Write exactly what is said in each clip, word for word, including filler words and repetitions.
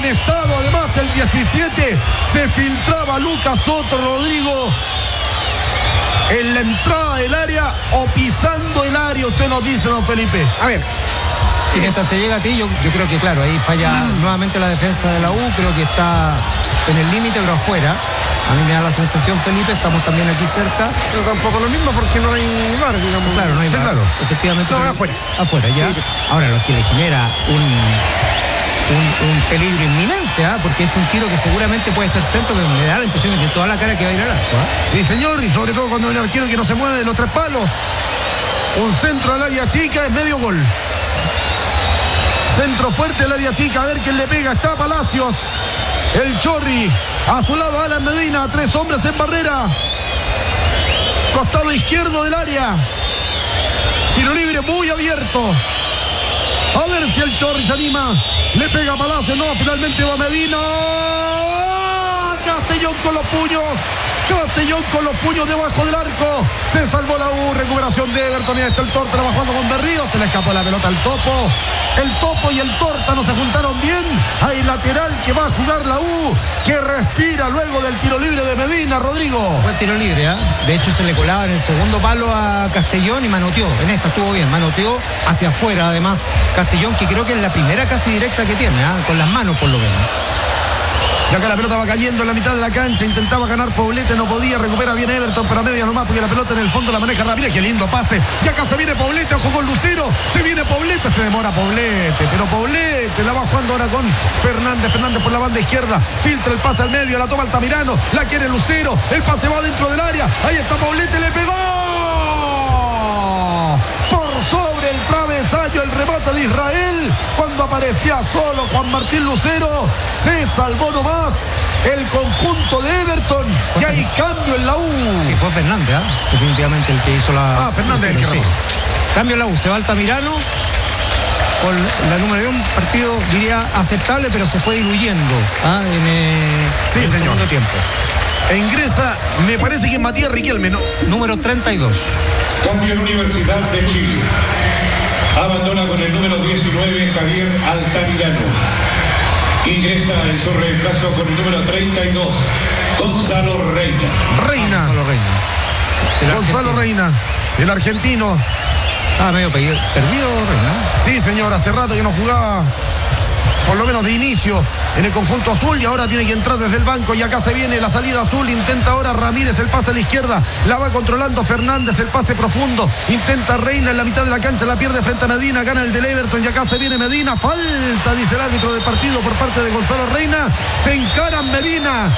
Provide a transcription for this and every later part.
amonestado. Además, el diecisiete se filtraba Lucas Soto Rodrigo en la entrada del área o pisando el área, usted nos dice, don Felipe. A ver, y mientras te llega a ti, yo, yo creo que claro, ahí falla mm. nuevamente la defensa de la U, creo que está en el límite, pero afuera. A mí me da la sensación, Felipe, estamos también aquí cerca. Pero tampoco lo mismo porque no hay bar, digamos. Claro, no hay sí, bar. Claro. Efectivamente. No, pero, afuera. Afuera, ya. Sí, sí. Ahora, lo que le genera un, un, un peligro inminente, ¿eh? Porque es un tiro que seguramente puede ser centro, pero me da la impresión de que toda la cara que va a ir al arco. ¿eh? Sí, señor, y sobre todo cuando el arquero que no se mueve de los tres palos. Un centro al área chica es medio gol. Centro fuerte al área chica, a ver quién le pega. Está Palacios, el Chorri. A su lado Alan Medina, tres hombres en barrera. Costado izquierdo del área. Tiro libre muy abierto. A ver si el Chorri se anima. Le pega a Palacios, no, finalmente va Medina. Castellón con los puños. Castellón con los puños debajo del arco. Se salvó la U. Recuperación de Everton. Y ahí está el Torta trabajando con Berrío. Se le escapó la pelota al Topo. El Topo y el Torta no se juntaron bien. Hay lateral que va a jugar la U, que respira luego del tiro libre de Medina, Rodrigo. Buen tiro libre, ¿eh? De hecho se le colaba en el segundo palo a Castellón y manoteó. En esta estuvo bien, manoteó hacia afuera además Castellón, que creo que es la primera casi directa que tiene, ¿eh? Con las manos por lo menos. Ya que la pelota va cayendo en la mitad de la cancha, intentaba ganar Poblete, no podía, recupera bien Everton, pero a media nomás, porque la pelota en el fondo la maneja Ramírez. Qué lindo pase, ya acá se viene Poblete, ojo con Lucero, se viene Poblete, se demora Poblete, pero Poblete la va jugando ahora con Fernández, Fernández por la banda izquierda, filtra el pase al medio, la toma Altamirano, la quiere Lucero, el pase va dentro del área, ahí está Poblete, le pegó, por sobre el travesaño, el remate de Israel, cuando aparecía solo Juan Martín Lucero, se salvó nomás el conjunto de Everton, y hay cambio en la U. Sí, fue Fernández, ¿eh? Definitivamente el que hizo la... Ah, Fernández, el que sí. Cambio en la U, se va Altamirano, con la número de un partido, diría, aceptable, pero se fue diluyendo ¿ah? en, eh, sí, en el señor. segundo tiempo. E ingresa, me parece que Matías Riquelme, ¿no? Número treinta y dos. Cambio en Universidad de Chile. Abandona con el número diecinueve Javier Altamirano. Ingresa en su reemplazo con el número treinta y dos Gonzalo Reina. Reina. Gonzalo Reina. El Gonzalo argentino. Reina, el argentino. Ah, medio perdido, Reina. Sí, señor, hace rato que no jugaba, por lo menos de inicio, en el conjunto azul, y ahora tiene que entrar desde el banco, y acá se viene la salida azul, intenta ahora Ramírez el pase a la izquierda, la va controlando Fernández, el pase profundo, intenta Reina en la mitad de la cancha, la pierde frente a Medina, gana el del Everton, y acá se viene Medina, falta, dice el árbitro del partido por parte de Gonzalo Reina, se encaran Medina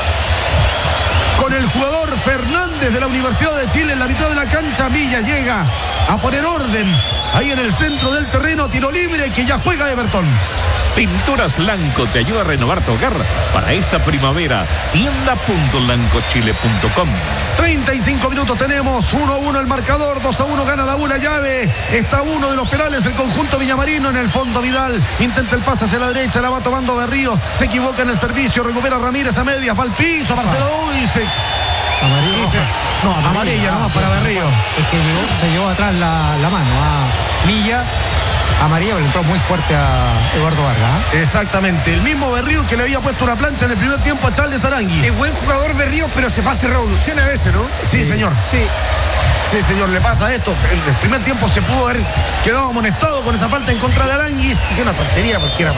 con el jugador Fernández de la Universidad de Chile en la mitad de la cancha. Villa llega a poner orden ahí en el centro del terreno, tiro libre que ya juega Everton. Pinturas Lanco te ayuda a renovar tu hogar para esta primavera. tienda punto lancochile punto com. treinta y cinco minutos tenemos, uno a uno el marcador, dos a uno gana la U la llave, está uno de los penales el conjunto villamarino, en el fondo Vidal, intenta el pase hacia la derecha, la va tomando Berríos, se equivoca en el servicio, recupera Ramírez a medias, va al piso, Marcelo y se... Amarilla. Dice, no, amarilla, amarilla nomás para Berríos. Es que llegó, se llevó atrás la, la mano a Milla. Amarilla, le entró muy fuerte a Eduardo Vargas. ¿eh? Exactamente, el mismo Berríos que le había puesto una plancha en el primer tiempo a Charles Aranguis. Es buen jugador Berríos, pero se pasa revolución a veces, ¿no? Sí, sí, señor. Sí. Sí, señor, le pasa esto. El, el primer tiempo se pudo haber quedado amonestado con esa falta en contra de Aranguis. Y una tontería porque era...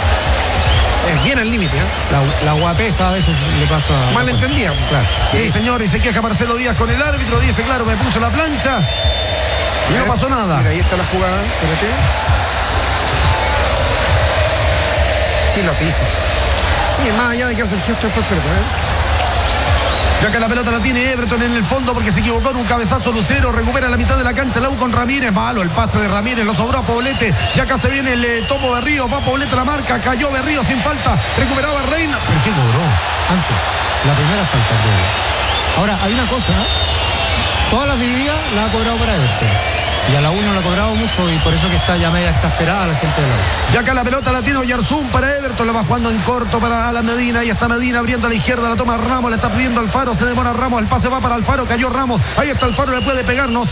Es bien al límite, ¿eh? La, la guapesa a veces le pasa... Mal entendía. Claro. Sí, sí, señor, y se queja Marcelo Díaz con el árbitro. Dice, claro, me puso la plancha y no pasó nada. Mira, ahí está la jugada. Espérate. Sí, lo pisa. Y más allá de que hace el gesto después, espérate, ¿eh? Ya que la pelota la tiene Everton en el fondo porque se equivocó en un cabezazo Lucero, recupera la mitad de la cancha la U con Ramírez, malo el pase de Ramírez, lo sobró a Poblete, y acá se viene el eh, Topo Berrío, va Poblete la marca, cayó Berrío sin falta, recuperaba Reina, pero ¿qué cobró? Antes, la primera falta. Creo. Ahora, hay una cosa, ¿eh? Todas las divididas las ha cobrado para Everton. Y a la U no la ha cobrado mucho y por eso que está ya media exasperada la gente de la U. Ya acá la pelota la tiene Oyarzún para Everton, la va jugando en corto para Alan Medina, ahí está Medina abriendo a la izquierda, la toma Ramos, le está pidiendo Alfaro, se demora Ramos, el pase va para Alfaro, cayó Ramos, ahí está Alfaro, le puede pegar, no